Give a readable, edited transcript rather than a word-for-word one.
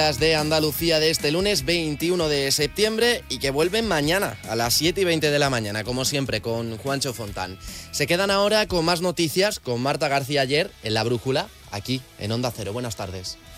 De Andalucía de este lunes 21 de septiembre y que vuelven mañana a las 7:20 de la mañana, como siempre, con Juancho Fontán. Se quedan ahora con más noticias con Marta García Ayer en La Brújula, aquí en Onda Cero. Buenas tardes.